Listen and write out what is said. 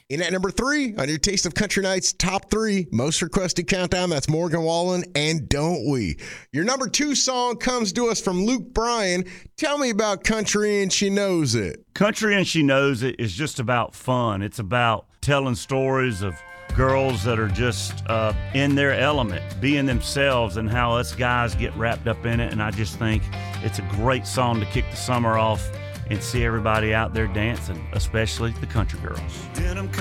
In at number 3 on your Taste of Country Night's top 3 most requested countdown, that's Morgan Wallen and Don't We. Your number 2 song comes to us from Luke Bryan. Tell me about Country and She Knows It. Country and She Knows It is just about fun. It's about telling stories of girls that are just in their element, being themselves, and how us guys get wrapped up in it. And I just think it's a great song to kick the summer off and see everybody out there dancing, especially the country girls.